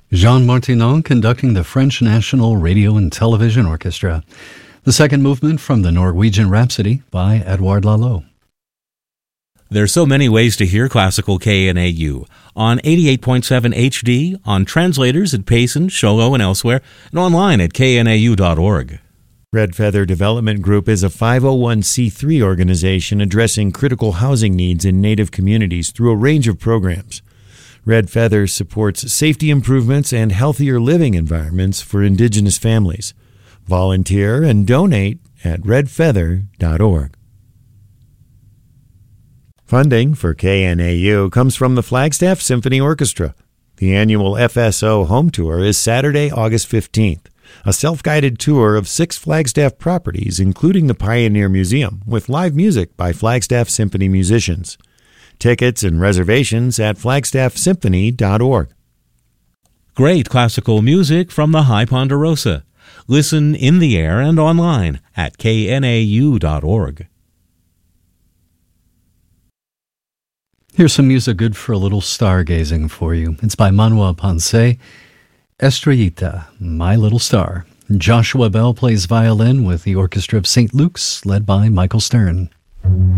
Jean Martinon conducting the French National Radio and Television Orchestra. The second movement from the Norwegian Rhapsody by Edouard Lalo. There's so many ways to hear classical KNAU. On 88.7 HD, on translators at Payson, Shogo, and elsewhere, and online at knau.org. Red Feather Development Group is a 501c3 organization addressing critical housing needs in Native communities through a range of programs. Red Feather supports safety improvements and healthier living environments for Indigenous families. Volunteer and donate at redfeather.org. Funding for KNAU comes from the Flagstaff Symphony Orchestra. The annual FSO Home Tour is Saturday, August 15th, a self-guided tour of 6 Flagstaff properties, including the Pioneer Museum, with live music by Flagstaff Symphony musicians. Tickets and reservations at flagstaffsymphony.org. Great classical music from the High Ponderosa. Listen in the air and online at knau.org. Here's some music good for a little stargazing for you. It's by Manuel Ponce, Estrellita, My Little Star. Joshua Bell plays violin with the Orchestra of St. Luke's, led by Michael Stern.